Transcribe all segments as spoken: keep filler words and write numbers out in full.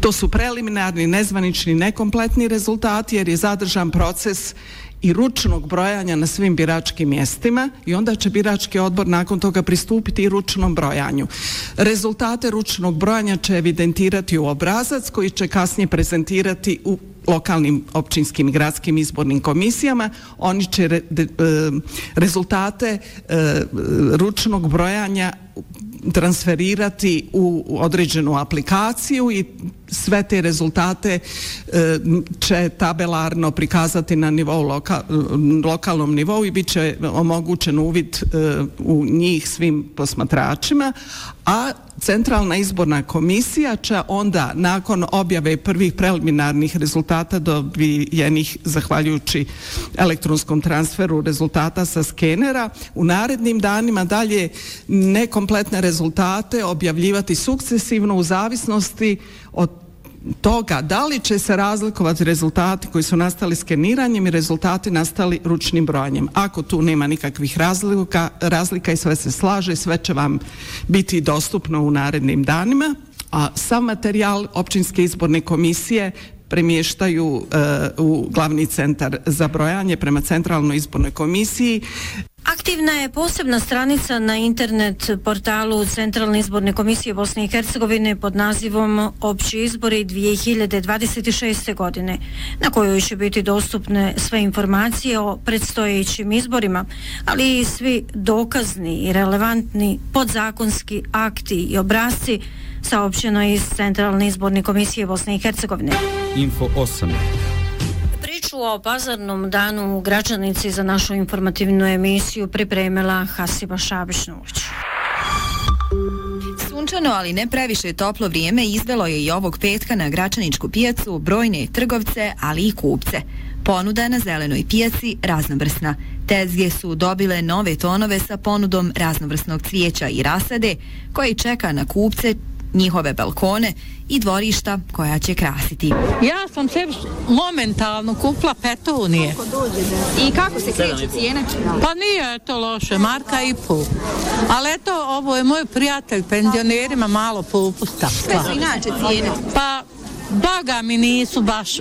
To su preliminarni, nezvanični, nekompletni rezultati jer je zadržan proces i ručnog brojanja na svim biračkim mjestima i onda će birački odbor nakon toga pristupiti i ručnom brojanju. Rezultate ručnog brojanja će evidentirati u obrazac koji će kasnije prezentirati u lokalnim, općinskim i gradskim izbornim komisijama. Oni će re, de, e, rezultate e, ručnog brojanja transferirati u određenu aplikaciju i sve te rezultate e, će tabelarno prikazati na nivou loka, lokalnom nivou i bit će omogućen uvid e, u njih svim posmatračima, a Centralna izborna komisija će onda nakon objave prvih preliminarnih rezultata dobijenih zahvaljujući elektronskom transferu rezultata sa skenera u narednim danima dalje nekompletne rezultate objavljivati sukcesivno u zavisnosti od toga da li će se razlikovati rezultati koji su nastali skeniranjem i rezultati nastali ručnim brojanjem. Ako tu nema nikakvih razlika, razlika i sve se slaže, sve će vam biti dostupno u narednim danima, a sam materijal općinske izborne komisije premještaju uh, u glavni centar za brojanje prema Centralnoj izbornoj komisiji. Aktivna je posebna stranica na internet portalu Centralne izborne komisije Bosne i Hercegovine pod nazivom Opći izbori dvije hiljade dvadeset šeste. godine, na kojoj će biti dostupne sve informacije o predstojećim izborima, ali i svi dokazni i relevantni podzakonski akti i obrasci, saopćeno iz Centralne izborne komisije Bosne i Hercegovine. Info osam. O bazarnom danu u Gračanici za našu informativnu emisiju pripremila Hasiba Šabišnović. Sunčano, ali ne previše toplo vrijeme izvelo je i ovog petka na Gračaničku pijacu brojne trgovce, ali i kupce. Ponuda na zelenoj pijaci raznovrsna. Tezge su dobile nove tonove sa ponudom raznovrsnog cvijeća i rasade koji čeka na kupce, njihove balkone i dvorišta koja će krasiti. Ja sam sebi momentalno kupila petunije. I kako se kreću cijene? Pa nije to loše, marka i pol. Ali eto, ovo je moj prijatelj, penzionerima malo popusta. Sve su inače cijene? Pa, boga mi nisu baš.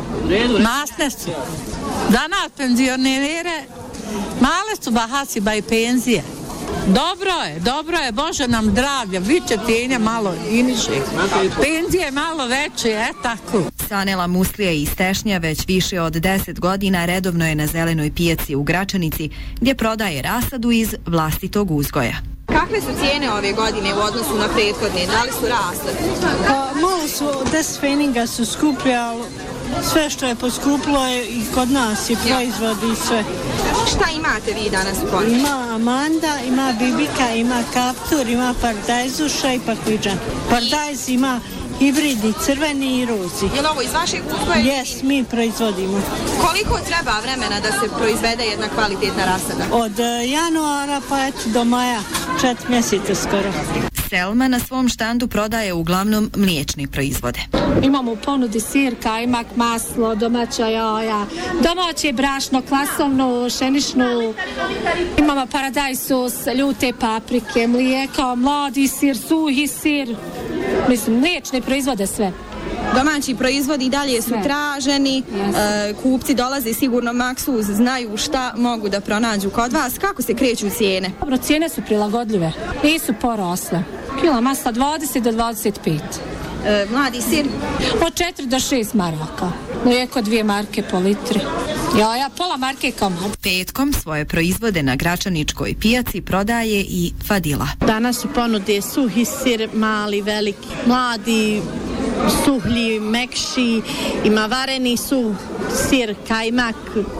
Masne su. Za nas penzionere male su bahasiba i penzije. Dobro je, dobro je, Bože nam zdravlja, bit će cijenja malo i niže, penzije malo veće, e tako. Sanela Muslija iz Tešnja već više od deset godina redovno je na zelenoj pijaci u Gračanici, gdje prodaje rasadu iz vlastitog uzgoja. Kakve su cijene ove godine u odnosu na prethodne? Da li su rasle? Pa, malo su, deset feninga su skuplje, ali sve što je poskupilo je i kod nas i proizvodi i sve. Šta imate vi danas u ponudi? Ima Amanda, ima Bibika, ima Kaptur, ima Paradajzuša i Pakviđan. Paradajz ima hibridni, crveni i rozi. Je li ovo iz vašeg uzgoja? Jes, mi proizvodimo. Koliko treba vremena da se proizvede jedna kvalitetna rasada? Od januara pa eto do maja, četiri mjeseca skoro. Selma na svom štandu prodaje uglavnom mliječne proizvode. Imamo u ponudi sir, kajmak, maslo, domaća jaja, domaće brašno, klasovnu, šenišnu. Imamo paradajz sos, ljute paprike, mlijeko, mladi sir, suhi sir. Mislim, mliječne proizvode sve. Domaći proizvodi dalje su traženi, e, kupci dolaze sigurno maksuz, znaju šta mogu da pronađu kod vas. Kako se kreću cijene? Dobro, cijene su prilagodljive, nisu porasle. Kila masla dvadeset do dvadeset pet. E, mladi sir? Od četiri do šest maraka. Mlijeko dvije marke po litri. Ja, ja, pola marke komad. Petkom svoje proizvode na Gračaničkoj pijaci prodaje i Fadila. Danas u ponude suhi sir, mali, veliki, mladi, suhlji, mekši, ima vareni suh sir, kajmak,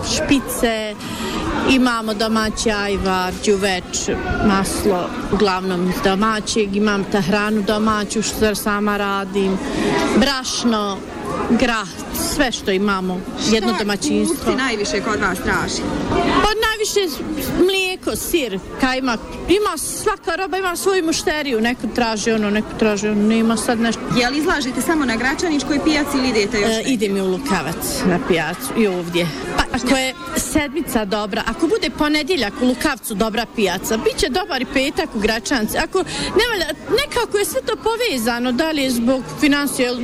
špice, imamo domaći ajvar, đuveč, maslo, uglavnom iz domaćeg, imam tahranu domaću što sama radim, brašno, grah, sve što imamo, jedno domaćinstvo. Šta kupci najviše kod vas traži? Pa najviše mlijeko, sir, kajmak, ima svaka roba, ima svoju mušteriju, neko traži ono, neko traži ono, nema sad nešto. Je li izlažete samo na Gračaničkoj pijaci ili idete još? E, idem i u Lukavac na pijacu i ovdje. Pa ako je sedmica dobra, ako bude ponedjeljak u Lukavcu dobra pijaca, bit će dobar i petak u Gračanci. Ako ne valja, nekako je sve to povezano, da li je zbog financija